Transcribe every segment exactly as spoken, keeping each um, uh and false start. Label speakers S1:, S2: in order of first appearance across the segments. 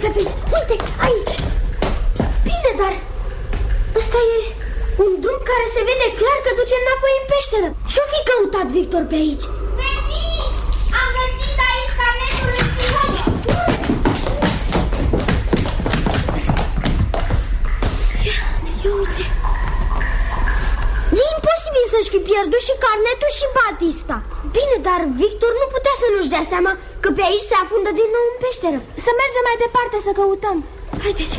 S1: să vezi. Uite, aici. Bine, dar ăsta e un drum care se vede clar că duce înapoi în peșteră. Ce-o fi căutat Victor pe aici?
S2: Veniți! Am găsit aici carnetul lui Spihănă.
S1: Ia, ia uite. E imposibil să-și fi pierdut și carnetul și batista. Bine, dar Victor nu putea să nu-și dea seama că pe aici se afundă din nou în peșteră.
S3: Să mergem mai departe să căutăm.
S1: Haideți.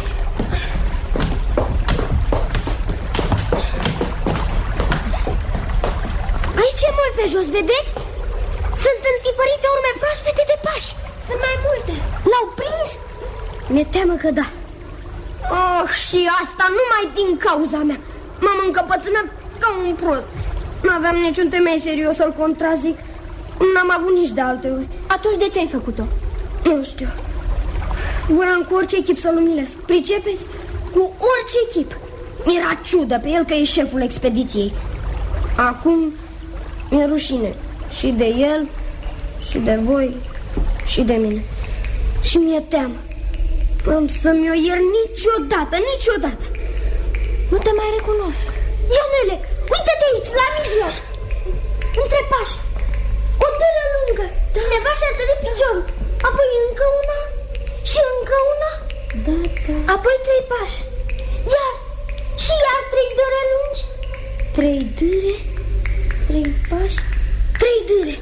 S1: Aici e mult pe jos, vedeți? Sunt întipărite urme proaspete de pași.
S3: Sunt mai multe.
S1: L-au prins? Mi-e teamă că da. Oh, și asta numai din cauza mea. M-am încăpățânat ca un prost. N-aveam niciun temei serios să-l contrazic. N-am avut nici de alte ori.
S3: Atunci de ce ai făcut-o?
S1: Nu știu. Voiam cu orice echip să-l umilesc. Pricepeți? Cu orice echip. Mi-era ciudă pe el că e șeful expediției. Acum mi-e rușine. Și de el, și de voi, și de mine. Și mi-e teamă. Am să-mi o iert niciodată, niciodată.
S3: Nu te mai recunosc.
S1: Ionele, uite-te aici, la mijloc. Între pași. O târă lungă. Cineva și-a târât piciorul. Apoi încă una și încă una.
S3: Da, da.
S1: Apoi trei pași. Iar și iar trei dâre lungi. Trei dâre, trei pași, trei dâre.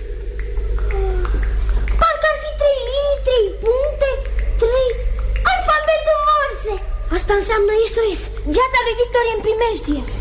S1: Parcă ar fi trei linii, trei puncte, trei... alfabetul Morse. Asta înseamnă S O S.
S3: Viața lui Victor e în primejdie.